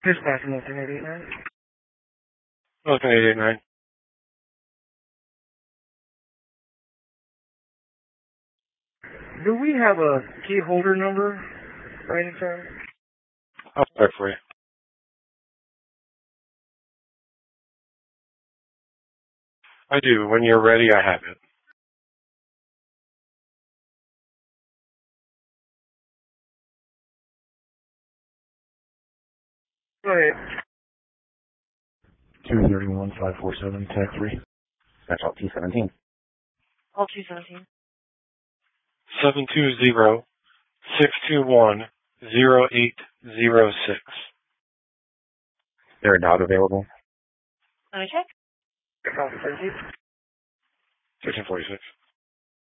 Dispatch 10889. 10889. Do we have a key holder number by any chance? I'll check for you. I do. When you're ready, I have it. Go ahead. 231-547, tag 3. That's all T17. All 217. 720-621-0806. There a dog available? Let me check. 1346. 1346.